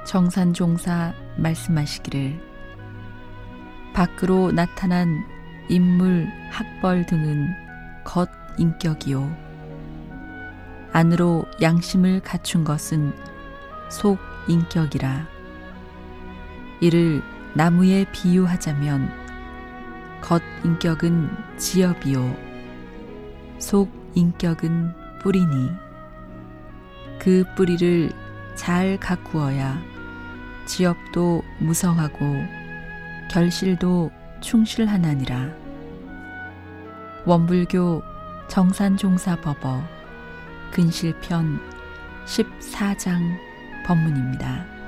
정산종사 말씀하시기를 밖으로 나타난 인물, 학벌 등은 겉인격이요 안으로 양심을 갖춘 것은 속인격이라. 이를 나무에 비유하자면 겉인격은 지엽이요 속인격은 뿌리니 그 뿌리를 잘 가꾸어야 지엽도 무성하고 결실도 충실하나니라. 원불교 정산종사법어 근실편 14장 법문입니다.